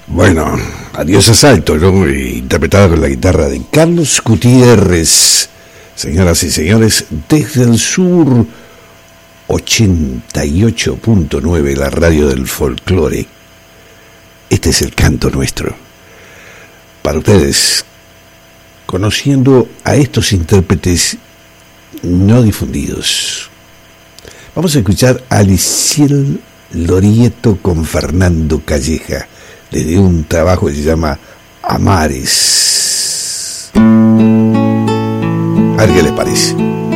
Bueno, Adiós Asalto, ¿no? Interpretada con la guitarra de Carlos Gutiérrez. Señoras y señores, desde el sur, 88.9, la radio del folclore. Este es el canto nuestro. Para ustedes, conociendo a estos intérpretes no difundidos. Vamos a escuchar a Aliciel Lorieto con Fernando Calleja, desde un trabajo que se llama Amares. A ver qué les parece.